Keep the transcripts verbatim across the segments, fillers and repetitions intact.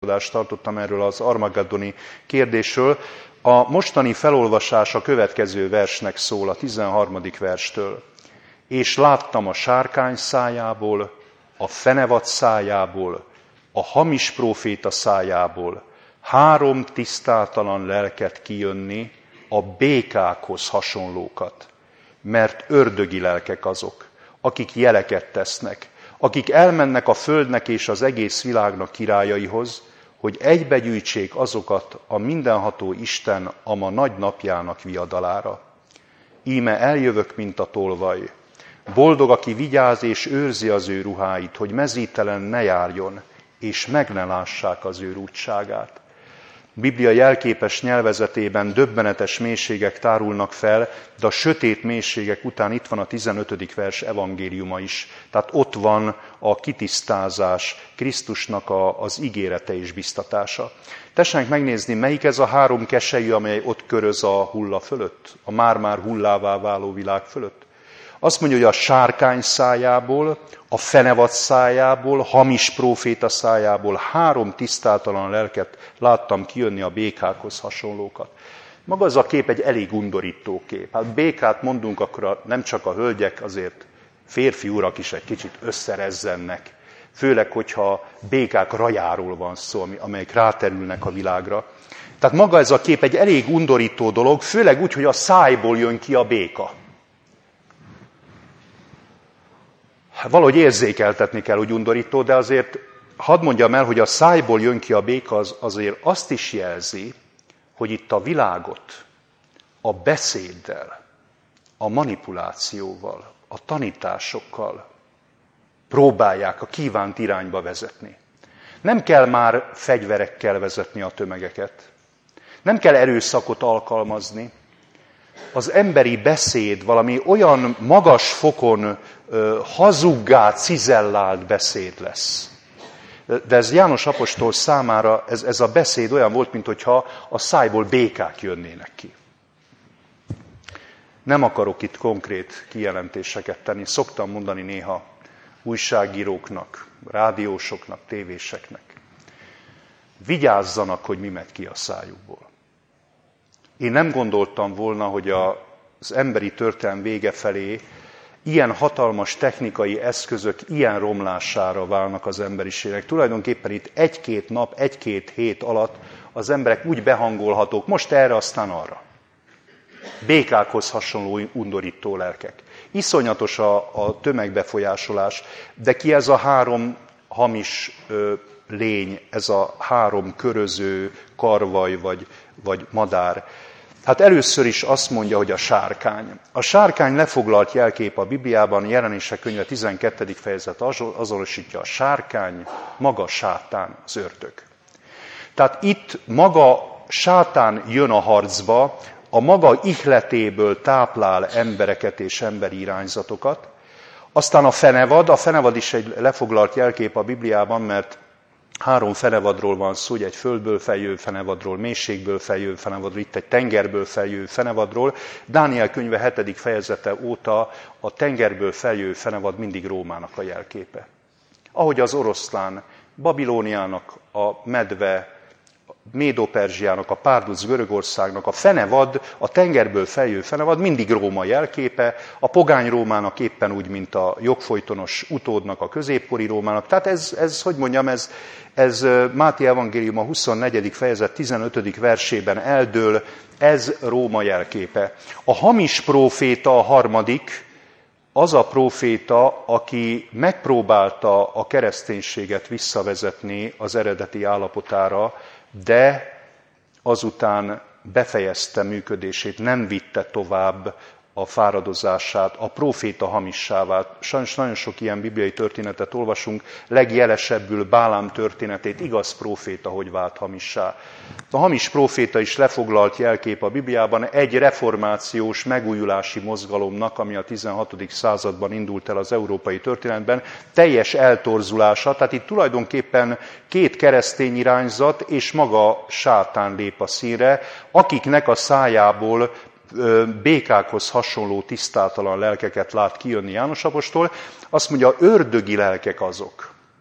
tanácskozást tartottam erről az armageddoni kérdésről. A mostani felolvasás a következő versnek szól, a tizenharmadik verstől. És láttam a sárkány szájából, a fenevad szájából, a hamis próféta szájából három tisztátalan lelket kijönni, a békákhoz hasonlókat. Mert ördögi lelkek azok, akik jeleket tesznek, akik elmennek a földnek és az egész világnak királyaihoz, hogy egybegyűjtsék azokat a mindenható Isten a ma nagy napjának viadalára. Íme eljövök, mint a tolvaj. Boldog, aki vigyáz és őrzi az ő ruháit, hogy mezítelen ne járjon, és meg ne lássák az ő rúdságát. Biblia jelképes nyelvezetében döbbenetes mélységek tárulnak fel, de a sötét mélységek után itt van a tizenötödik vers evangéliuma is. Tehát ott van a kitisztázás, Krisztusnak a, az ígérete és biztatása. Tessenek megnézni, melyik ez a három keselyű, amely ott köröz a hulla fölött, a már-már hullává váló világ fölött. Azt mondja, hogy a sárkány szájából, a fenevad szájából, hamis próféta szájából három tisztátalan lelket láttam kijönni, a békákhoz hasonlókat. Maga az a kép egy elég undorító kép. Hát békát mondunk, akkor a, nem csak a hölgyek, azért férfi urak is egy kicsit összerezzennek. Főleg, hogyha békák rajáról van szó, amelyek ráterülnek a világra. Tehát maga ez a kép egy elég undorító dolog, főleg úgy, hogy a szájból jön ki a béka. Valahogy érzékeltetni kell, hogy undorító, de azért hadd mondjam el, hogy a szájból jön ki a béka, az azért azt is jelzi, hogy itt a világot a beszéddel, a manipulációval, a tanításokkal próbálják a kívánt irányba vezetni. Nem kell már fegyverekkel vezetni a tömegeket, nem kell erőszakot alkalmazni. Az emberi beszéd valami olyan magas fokon ö, hazuggá cizellált beszéd lesz. De ez János apostol számára, ez, ez a beszéd olyan volt, mintha a szájból békák jönnének ki. Nem akarok itt konkrét kijelentéseket tenni, szoktam mondani néha újságíróknak, rádiósoknak, tévéseknek. Vigyázzanak, hogy mi megy ki a szájukból. Én nem gondoltam volna, hogy az emberi történelem vége felé ilyen hatalmas technikai eszközök ilyen romlására válnak az emberiségnek. Tulajdonképpen itt egy-két nap, egy-két hét alatt az emberek úgy behangolhatók, most erre, aztán arra. Békákhoz hasonló undorító lelkek. Iszonyatos a, a tömegbefolyásolás, de ki ez a három hamis ö, lény, ez a három köröző karvaj vagy, vagy madár? Hát először is azt mondja, hogy a sárkány. A sárkány lefoglalt jelkép a Bibliában, Jelenések könyve tizenkettedik fejezet azonosítja a sárkány, maga sátán, az ördög. Tehát itt maga sátán jön a harcba, a maga ihletéből táplál embereket és emberi irányzatokat. Aztán a fenevad, a fenevad is egy lefoglalt jelkép a Bibliában, mert három fenevadról van szó, egy földből feljövő fenevadról, mélységből feljövő fenevadról, itt egy tengerből feljövő fenevadról. Dániel könyve hetedik fejezete óta a tengerből feljövő fenevad mindig Rómának a jelképe. Ahogy az oroszlán, Babilóniának, a medve, Médo-Perzsiának, a párduc Görögországnak, a fenevad, a tengerből feljövő fenevad mindig Róma jelképe, a pogány Rómának éppen úgy, mint a jogfolytonos utódnak, a középkori Rómának. Tehát ez, ez hogy mondjam, ez, ez Máté evangélium a huszonnegyedik fejezet tizenötödik versében eldől, ez Róma jelképe. A hamis próféta a harmadik, az a próféta, aki megpróbálta a kereszténységet visszavezetni az eredeti állapotára, de azután befejezte működését, nem vitte tovább a fáradozását, a próféta hamissá vált. Sajnos nagyon sok ilyen bibliai történetet olvasunk, legjelesebbül Bálám történetét, igaz próféta, hogy vált hamissá. A hamis próféta is lefoglalt jelkép a Bibliában egy reformációs megújulási mozgalomnak, ami a tizenhatodik században indult el az európai történelemben, teljes eltorzulása, tehát itt tulajdonképpen két keresztény irányzat és maga sátán lép a színre, akiknek a szájából békákhoz hasonló tisztátalan lelkeket lát kijönni János apostol. Azt mondja, ördögi lelkek azok,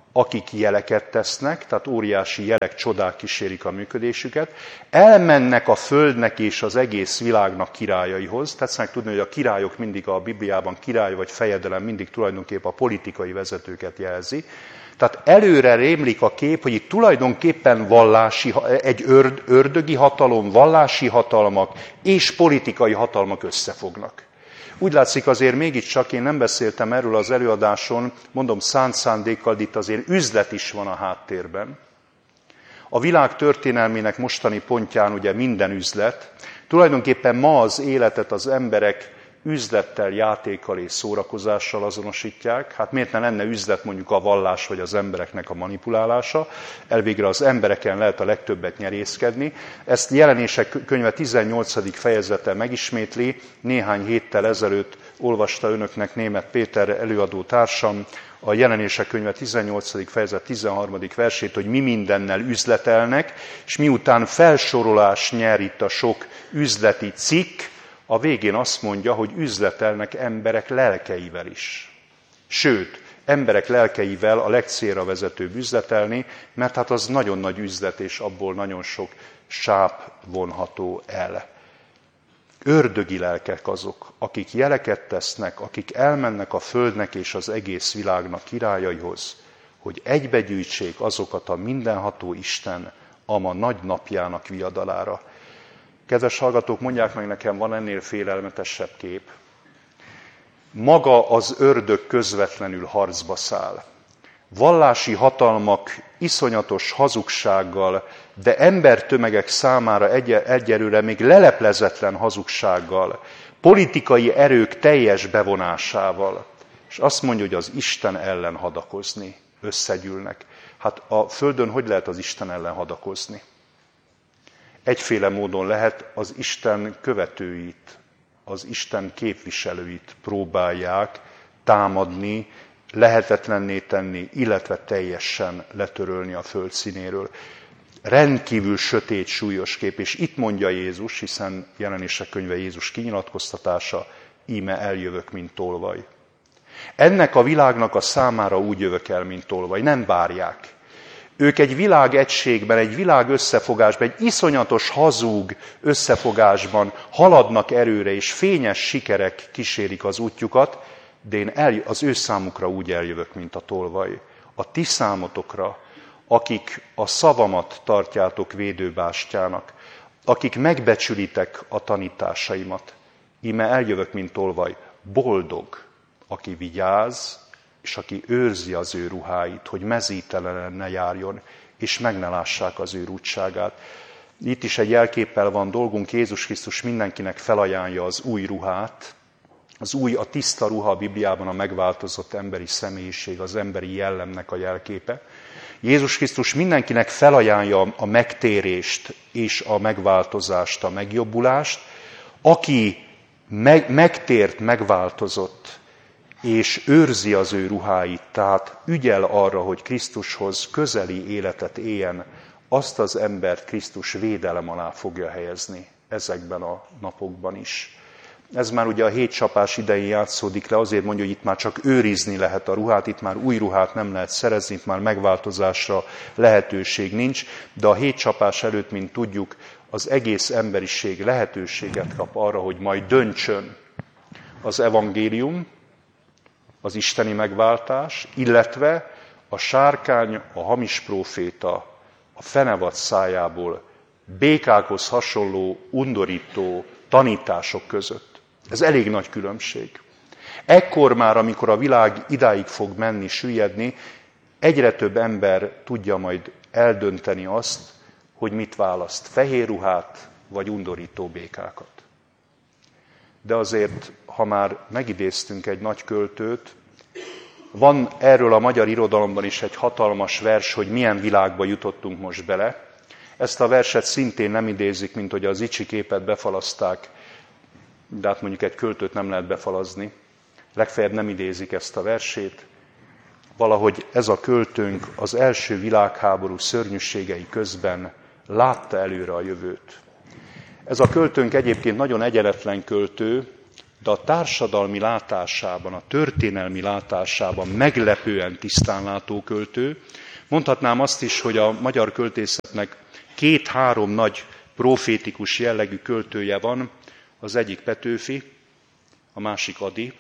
akik jeleket tesznek, tehát óriási jelek, csodák kísérik a működésüket, elmennek a földnek és az egész világnak királyaihoz. Tetszenek tudni, hogy a királyok mindig a Bibliában király vagy fejedelem mindig tulajdonképpen a politikai vezetőket jelzi. Tehát előre rémlik a kép, hogy itt tulajdonképpen vallási, egy ördögi hatalom, vallási hatalmak és politikai hatalmak összefognak. Úgy látszik azért mégiscsak, én nem beszéltem erről az előadáson, mondom szánt szándékkal, de itt azért üzlet is van a háttérben. A világ történelmének mostani pontján ugye minden üzlet. Tulajdonképpen ma az életet az emberek üzlettel, játékkal és szórakozással azonosítják. Hát miért ne lenne üzlet mondjuk a vallás vagy az embereknek a manipulálása? Elvégre az embereken lehet a legtöbbet nyerészkedni. Ezt Jelenések könyve tizennyolcadik fejezete megismétli. Néhány héttel ezelőtt olvasta önöknek Németh Péter előadó társam a Jelenések könyve tizennyolcadik fejezet tizenharmadik versét, hogy mi mindennel üzletelnek, és miután felsorolás nyer itt a sok üzleti cikk, a végén azt mondja, hogy üzletelnek emberek lelkeivel is. Sőt, emberek lelkeivel a legcélra vezetőbb üzletelni, mert hát az nagyon nagy üzlet, és abból nagyon sok sáp vonható el. Ördögi lelkek azok, akik jeleket tesznek, akik elmennek a földnek és az egész világnak királyaihoz, hogy egybegyűjtsék azokat a mindenható Isten a ma nagy napjának viadalára. Kedves hallgatók, mondják meg nekem, van ennél félelmetesebb kép? Maga az ördög közvetlenül harcba száll. Vallási hatalmak iszonyatos hazugsággal, de embertömegek számára egy- egyelőre még leleplezetlen hazugsággal, politikai erők teljes bevonásával, és azt mondja, hogy az Isten ellen hadakozni, összegyűlnek. Hát a Földön hogy lehet az Isten ellen hadakozni? Egyféle módon lehet, az Isten követőit, az Isten képviselőit próbálják támadni, lehetetlenné tenni, illetve teljesen letörölni a föld színéről. Rendkívül sötét, súlyos kép, és itt mondja Jézus, hiszen Jelenések könyve Jézus kinyilatkoztatása, íme eljövök, mint tolvaj. Ennek a világnak a számára úgy jövök el, mint tolvaj, nem várják. Ők egy világ egységben, egy világ összefogásban, egy iszonyatos hazug összefogásban haladnak erőre, és fényes sikerek kísérik az útjukat, de én el, az ő számukra úgy eljövök, mint a tolvaj. A ti számotokra, akik a szavamat tartjátok védőbástyának, akik megbecsülitek a tanításaimat, íme eljövök, mint tolvaj. Boldog, aki vigyáz, és aki őrzi az ő ruháit, hogy mezítelen ne járjon, és meg ne lássák az ő rúdságát. Itt is egy jelképpel van dolgunk, Jézus Krisztus mindenkinek felajánlja az új ruhát. Az új, a tiszta ruha a Bibliában a megváltozott emberi személyiség, az emberi jellemnek a jelképe. Jézus Krisztus mindenkinek felajánlja a megtérést és a megváltozást, a megjobbulást. Aki meg, megtért, megváltozott, és őrzi az ő ruháit, tehát ügyel arra, hogy Krisztushoz közeli életet éljen, azt az embert Krisztus védelem alá fogja helyezni ezekben a napokban is. Ez már ugye a hét csapás idején játszódik le, azért mondja, hogy itt már csak őrizni lehet a ruhát, itt már új ruhát nem lehet szerezni, itt már megváltozásra lehetőség nincs, de a hét csapás előtt, mint tudjuk, az egész emberiség lehetőséget kap arra, hogy majd döntsön az evangélium, az isteni megváltás, illetve a sárkány, a hamis próféta, a fenevad szájából békákhoz hasonló, undorító tanítások között. Ez elég nagy különbség. Ekkor már, amikor a világ idáig fog menni, süllyedni, egyre több ember tudja majd eldönteni azt, hogy mit választ, fehér ruhát vagy undorító békákat. De azért, ha már megidéztünk egy nagy költőt, van erről a magyar irodalomban is egy hatalmas vers, hogy milyen világba jutottunk most bele. Ezt a verset szintén nem idézik, mint hogy az Icsi képet befalaszták, de hát mondjuk egy költőt nem lehet befalazni. Legfeljebb nem idézik ezt a versét. Valahogy ez a költőnk az első világháború szörnyűségei közben látta előre a jövőt. Ez a költőnk egyébként nagyon egyenetlen költő, de a társadalmi látásában, a történelmi látásában meglepően tisztánlátó költő. Mondhatnám azt is, hogy a magyar költészetnek két-három nagy profétikus jellegű költője van, az egyik Petőfi, a másik Ady,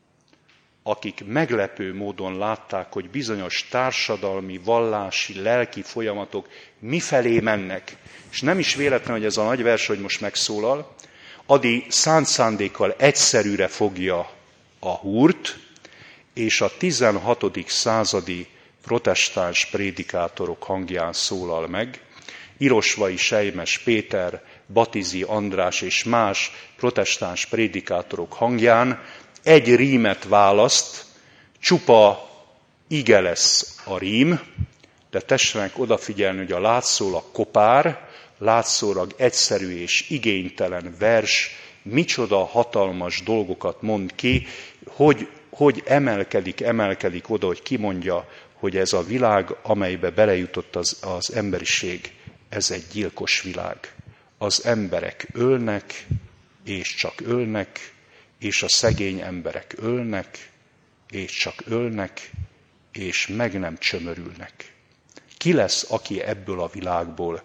akik meglepő módon látták, hogy bizonyos társadalmi, vallási, lelki folyamatok mifelé mennek. És nem is véletlen, hogy ez a nagy vers, hogy most megszólal. Ady szánt szándékkal egyszerűre fogja a húrt, és a tizenhatodik századi protestáns prédikátorok hangján szólal meg. Irosvai Selymes Péter, Batizi András és más protestáns prédikátorok hangján egy rímet választ, csupa ige lesz a rím, de tessenek odafigyelni, hogy a látszólag kopár, látszólag egyszerű és igénytelen vers micsoda hatalmas dolgokat mond ki, hogy, hogy emelkedik, emelkedik oda, hogy kimondja, hogy ez a világ, amelybe belejutott az, az emberiség, ez egy gyilkos világ. Az emberek ölnek, és csak ölnek, és a szegény emberek ölnek, és csak ölnek, és meg nem csömörülnek. Ki lesz, aki ebből a világból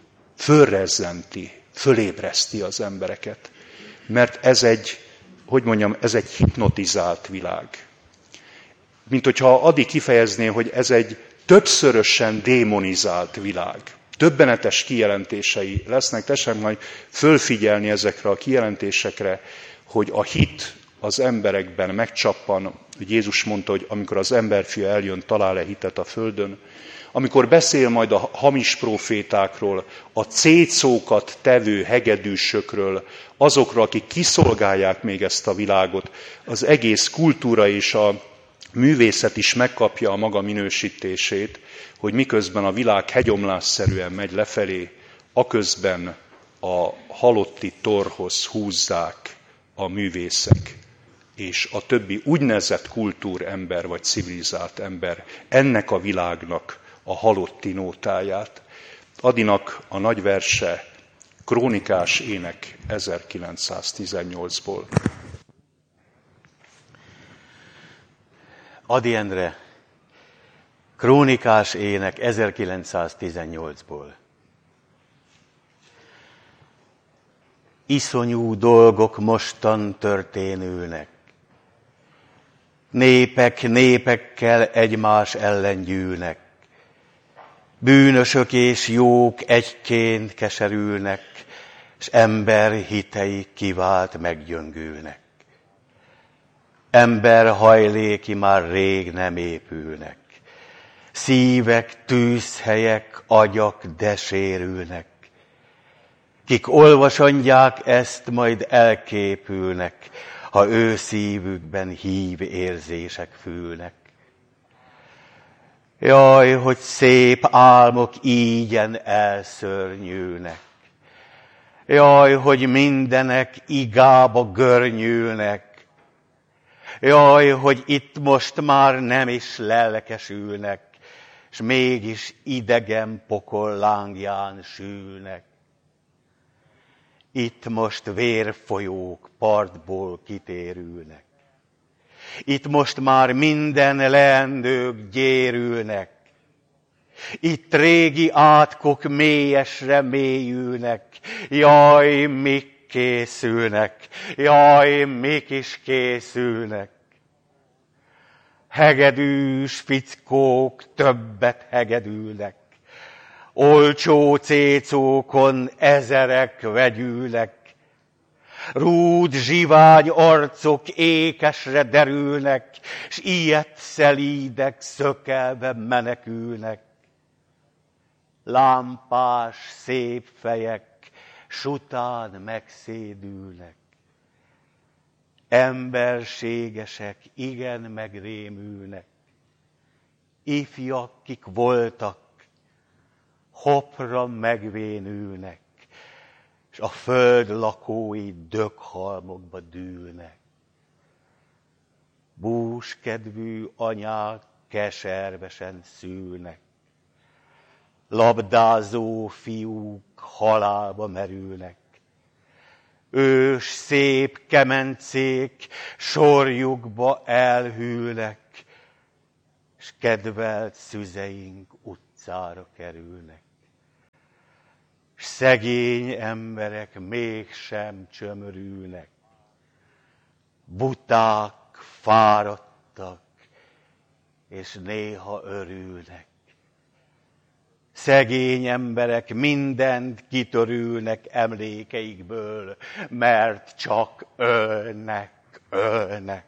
fölrezzenti, fölébreszti az embereket? Mert ez egy, hogy mondjam, ez egy hipnotizált világ. Mint hogyha Ady kifejezné, hogy ez egy többszörösen démonizált világ. Döbbenetes kijelentései lesznek, tessék majd fölfigyelni ezekre a kijelentésekre, hogy a hit az emberekben megcsappan, hogy Jézus mondta, hogy amikor az emberfia eljön, talál-e hitet a földön, amikor beszél majd a hamis profétákról, a cécókat tevő hegedűsökről, azokról, akik kiszolgálják még ezt a világot, az egész kultúra és a művészet is megkapja a maga minősítését, hogy miközben a világ hegyomlásszerűen megy lefelé, aközben a halotti torhoz húzzák a művészek és a többi úgynevezett kultúrember vagy civilizált ember ennek a világnak a halotti nótáját. Adynak a nagy verse Krónikás ének ezerkilencszáztizennyolcból. Ady Endre, Krónikás ének ezerkilencszáztizennyolcból. Iszonyú dolgok mostan történülnek. Népek népekkel egymás ellen gyűlnek. Bűnösök és jók egyként keserülnek, s ember hitei kivált meggyöngülnek. Ember hajléki már rég nem épülnek. Szívek, tűzhelyek, agyak de sérülnek. Kik olvasandják ezt, majd elképülnek, ha ő szívükben hív érzések fülnek. Jaj, hogy szép álmok ígyen elszörnyülnek. Jaj, hogy mindenek igába görnyülnek. Jaj, hogy itt most már nem is lelkesülnek, s mégis idegen pokol lángján sülnek. Itt most vérfolyók partból kitérülnek. Itt most már minden leendők gyérülnek. Itt régi átkok mélyesre mélyülnek. Jaj, mik készülnek, jaj, mik is készülnek. Hegedűs fickók többet hegedülnek. Olcsó cécókon ezerek vegyülnek. Rúd zsivány arcok ékesre derülnek, s ilyet szelídek szökelve menekülnek. Lámpás szép fejek sután megszédülnek. Emberségesek igen megrémülnek. Ifjak, kik voltak, hopra megvénülnek, és a föld lakói döghalmokba dűlnek. Búskedvű anyák keservesen szülnek. Labdázó fiúk halálba merülnek. Ős szép kemencék sorjukba elhűlnek, s kedvelt szüzeink utcára kerülnek. S szegény emberek mégsem csömörülnek, buták, fáradtak, és néha örülnek. Szegény emberek mindent kitörülnek emlékeikből, mert csak ölnek, ölnek.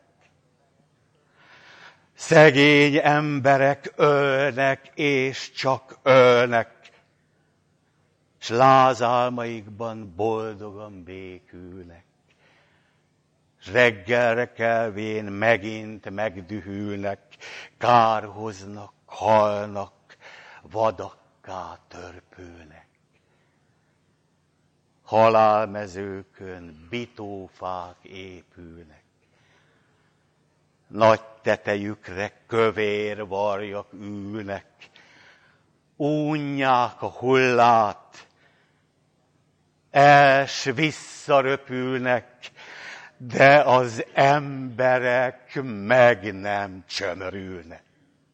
Szegény emberek ölnek, és csak ölnek, s lázálmaikban boldogan békülnek. S reggelre kelvén megint megdühülnek, kárhoznak, halnak, vadakká törpülnek. Halálmezőkön bitófák épülnek, nagy tetejükre kövér varjak ülnek, unják a hullát, els visszaröpülnek, de az emberek meg nem csömörülnek.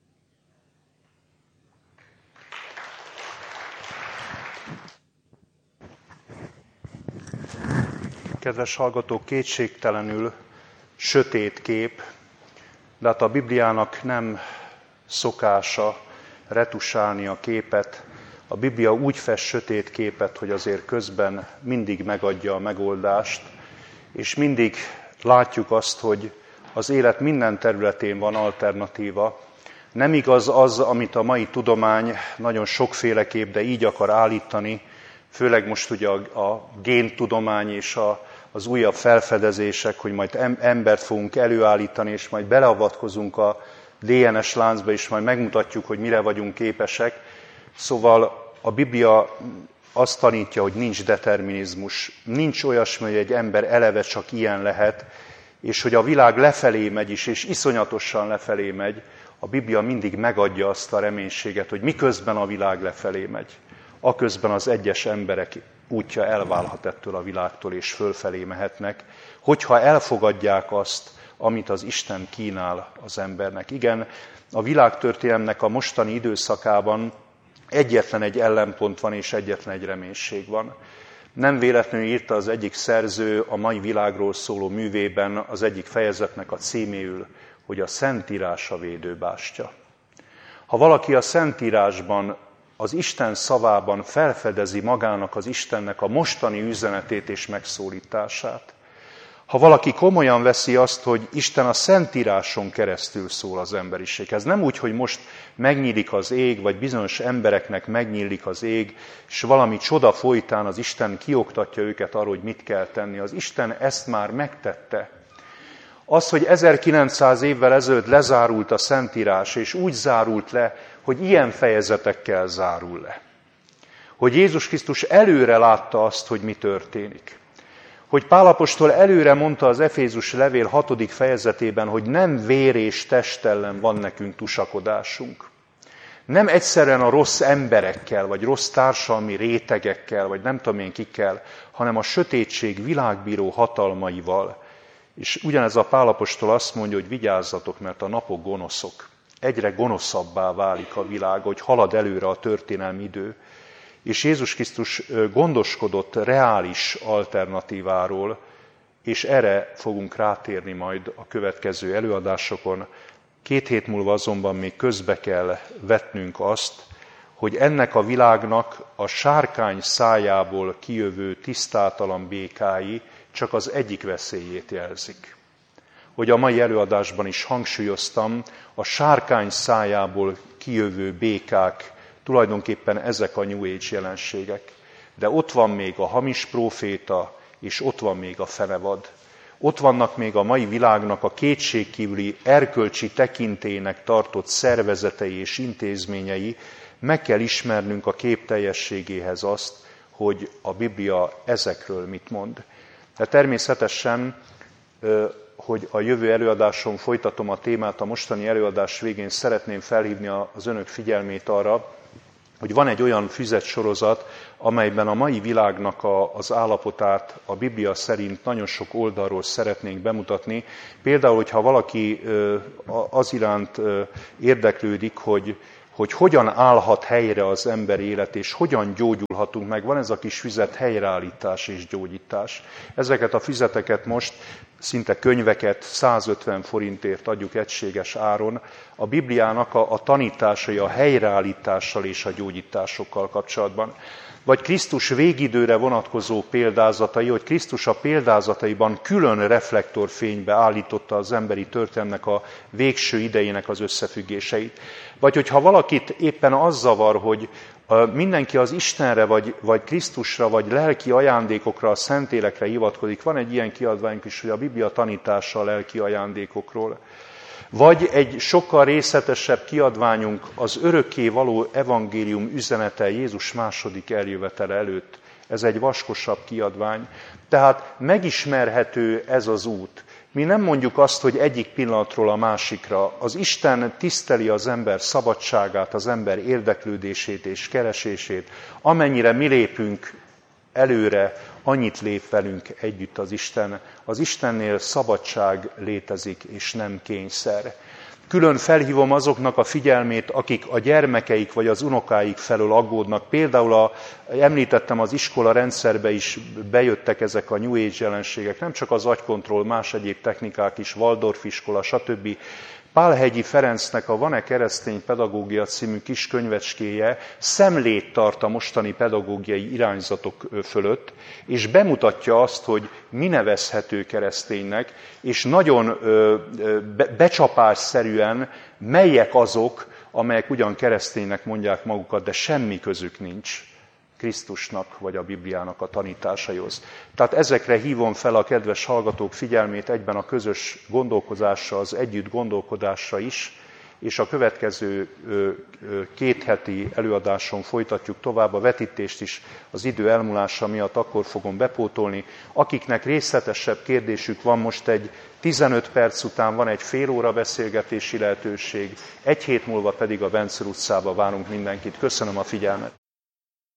Kedves hallgatók, kétségtelenül sötét kép, de hát a Bibliának nem szokása retusálni a képet. A Biblia úgy fest sötét képet, hogy azért közben mindig megadja a megoldást, és mindig látjuk azt, hogy az élet minden területén van alternatíva. Nem igaz az, amit a mai tudomány nagyon sokféleképp, de így akar állítani, főleg most ugye a, a géntudomány és a, az újabb felfedezések, hogy majd embert fogunk előállítani, és majd beleavatkozunk a dé en es láncba, és majd megmutatjuk, hogy mire vagyunk képesek. Szóval a Biblia azt tanítja, hogy nincs determinizmus, nincs olyasmi, hogy egy ember eleve csak ilyen lehet, és hogy a világ lefelé megy is, és iszonyatosan lefelé megy, a Biblia mindig megadja azt a reménységet, hogy miközben a világ lefelé megy, aközben az egyes emberek útja elválhat ettől a világtól, és fölfelé mehetnek, hogyha elfogadják azt, amit az Isten kínál az embernek. Igen, a világtörténelemnek a mostani időszakában egyetlen egy ellenpont van, és egyetlen egy reménység van. Nem véletlenül írta az egyik szerző a mai világról szóló művében az egyik fejezetnek a címéül, hogy a Szentírás a védőbástya. Ha valaki a Szentírásban, az Isten szavában felfedezi magának az Istennek a mostani üzenetét és megszólítását, ha valaki komolyan veszi azt, hogy Isten a Szentíráson keresztül szól az emberiséghez, nem úgy, hogy most megnyílik az ég, vagy bizonyos embereknek megnyílik az ég, és valami csoda folytán az Isten kioktatja őket arról, hogy mit kell tenni. Az Isten ezt már megtette. Az, hogy ezerkilencszáz évvel ezelőtt lezárult a Szentírás, és úgy zárult le, hogy ilyen fejezetekkel zárul le. Hogy Jézus Krisztus előre látta azt, hogy mi történik. Hogy Pál apostol előre mondta az Efézus levél hatodik fejezetében, hogy nem vér és test ellen van nekünk tusakodásunk. Nem egyszerűen a rossz emberekkel, vagy rossz társadalmi rétegekkel, vagy nem tudom én kikkel, hanem a sötétség világbíró hatalmaival. És ugyanez a Pál apostol azt mondja, hogy vigyázzatok, mert a napok gonoszok. Egyre gonoszabbá válik a világ, hogy halad előre a történelmi idő. És Jézus Krisztus gondoskodott reális alternatíváról, és erre fogunk rátérni majd a következő előadásokon. Két hét múlva azonban még közbe kell vetnünk azt, hogy ennek a világnak a sárkány szájából kijövő tisztátalan békái csak az egyik veszélyét jelzik. Hogy a mai előadásban is hangsúlyoztam, a sárkány szájából kijövő békák tulajdonképpen ezek a New Age jelenségek. De ott van még a hamis próféta, és ott van még a fenevad. Ott vannak még a mai világnak a kétségkívüli erkölcsi tekintélynek tartott szervezetei és intézményei. Meg kell ismernünk a kép teljességéhez azt, hogy a Biblia ezekről mit mond. De természetesen, hogy a jövő előadáson folytatom a témát, a mostani előadás végén szeretném felhívni az önök figyelmét arra, hogy van egy olyan füzetsorozat, amelyben a mai világnak a, az állapotát a Biblia szerint nagyon sok oldalról szeretnénk bemutatni. Például, hogyha valaki az iránt érdeklődik, hogy, hogy hogyan állhat helyre az ember élet, és hogyan gyógyulhatunk meg, van ez a kis füzet, helyreállítás és gyógyítás. Ezeket a füzeteket most szinte könyveket százötven forintért adjuk egységes áron. A Bibliának a, a tanításai a helyreállítással és a gyógyításokkal kapcsolatban. Vagy Krisztus végidőre vonatkozó példázatai, hogy Krisztus a példázataiban külön reflektorfénybe állította az emberi történelmnek a végső idejének az összefüggéseit. Vagy hogyha valakit éppen az zavar, hogy mindenki az Istenre, vagy, vagy Krisztusra, vagy lelki ajándékokra, a szentélekre hivatkozik. Van egy ilyen kiadványunk is, hogy a Biblia tanítása a lelki ajándékokról. Vagy egy sokkal részletesebb kiadványunk az örökké való evangélium üzenete Jézus második eljövetele előtt. Ez egy vaskosabb kiadvány. Tehát megismerhető ez az út. Mi nem mondjuk azt, hogy egyik pillanatról a másikra. Az Isten tiszteli az ember szabadságát, az ember érdeklődését és keresését. Amennyire mi lépünk előre, annyit lép velünk együtt az Isten. Az Istennél szabadság létezik, és nem kényszer. Külön felhívom azoknak a figyelmét, akik a gyermekeik vagy az unokáik felől aggódnak. Például a, említettem, az iskola rendszerbe is bejöttek ezek a New Age jelenségek, nem csak az agykontroll, más egyéb technikák is, Waldorf iskola, stb. Pálhegyi Ferencnek a Van-e keresztény pedagógia című kis könyvecskéje szemlét tart a mostani pedagógiai irányzatok fölött, és bemutatja azt, hogy mi nevezhető kereszténynek, és nagyon becsapásszerűen melyek azok, amelyek ugyan kereszténynek mondják magukat, de semmi közük nincs Krisztusnak vagy a Bibliának a tanításaihoz. Tehát ezekre hívom fel a kedves hallgatók figyelmét egyben a közös gondolkozásra, az együtt gondolkodásra is, és a következő két heti előadáson folytatjuk tovább, a vetítést is az idő elmúlása miatt akkor fogom bepótolni. Akiknek részletesebb kérdésük van, most egy tizenöt perc után van egy fél óra beszélgetési lehetőség, egy hét múlva pedig a Vencel utcába várunk mindenkit. Köszönöm a figyelmet!